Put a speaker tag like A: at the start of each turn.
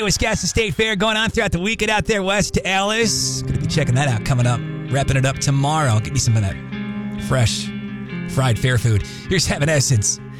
A: Wisconsin State Fair going on throughout the weekend out there west to Alice. Going to be checking that out coming up. Wrapping it up tomorrow. Get me some of that fresh fried fair food. Here's Evanescence.